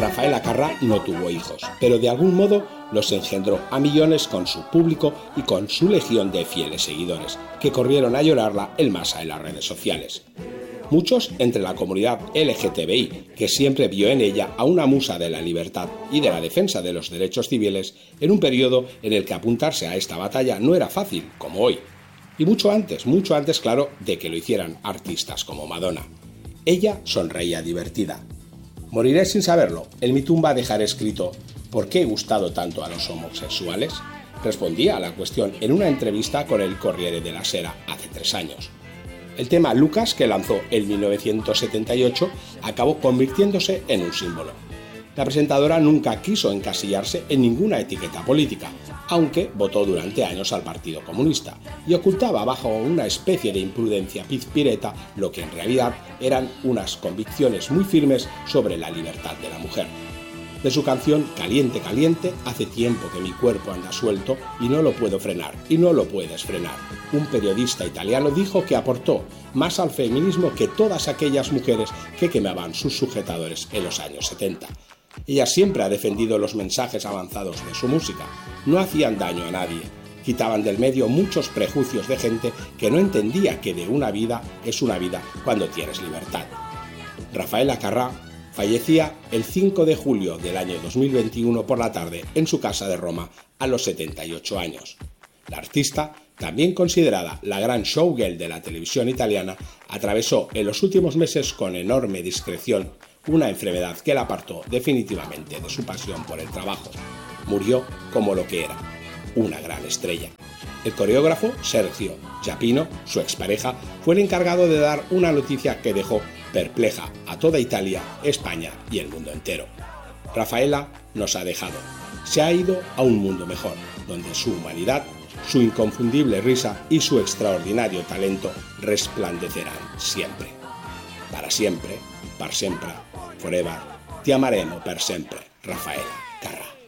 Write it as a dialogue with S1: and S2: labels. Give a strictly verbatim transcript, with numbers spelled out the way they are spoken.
S1: Rafaela Carrà no tuvo hijos, pero de algún modo los engendró a millones con su público y con su legión de fieles seguidores, que corrieron a llorarla en masa en las redes sociales. Muchos entre la comunidad L G T B I, que siempre vio en ella a una musa de la libertad y de la defensa de los derechos civiles, en un periodo en el que apuntarse a esta batalla no era fácil, como hoy. Y mucho antes, mucho antes, claro, de que lo hicieran artistas como Madonna. Ella sonreía divertida. Moriré sin saberlo. En mi tumba dejaré escrito ¿por qué he gustado tanto a los homosexuales? Respondía a la cuestión en una entrevista con el Corriere della Sera hace tres años. El tema Lucas, que lanzó en mil novecientos setenta y ocho, acabó convirtiéndose en un símbolo. La presentadora nunca quiso encasillarse en ninguna etiqueta política, aunque votó durante años al Partido Comunista y ocultaba bajo una especie de imprudencia pizpireta lo que en realidad eran unas convicciones muy firmes sobre la libertad de la mujer. De su canción Caliente, caliente, hace tiempo que mi cuerpo anda suelto y no lo puedo frenar, y no lo puedes frenar. Un periodista italiano dijo que aportó más al feminismo que todas aquellas mujeres que quemaban sus sujetadores en los años setenta. Ella siempre ha defendido los mensajes avanzados de su música. No hacían daño a nadie. Quitaban del medio muchos prejuicios de gente que no entendía que de una vida es una vida cuando tienes libertad. Rafaela Carrà fallecía el cinco de julio del año dos mil veintiuno por la tarde en su casa de Roma a los setenta y ocho años. La artista, también considerada la gran showgirl de la televisión italiana, atravesó en los últimos meses con enorme discreción una enfermedad que la apartó definitivamente de su pasión por el trabajo. Murió como lo que era, una gran estrella. El coreógrafo Sergio Giapino, su expareja, fue el encargado de dar una noticia que dejó perpleja a toda Italia, España y el mundo entero. Rafaela nos ha dejado. Se ha ido a un mundo mejor, donde su humanidad, su inconfundible risa y su extraordinario talento resplandecerán siempre. Para siempre, per sempre, forever, ti amaremo per sempre, Rafaela.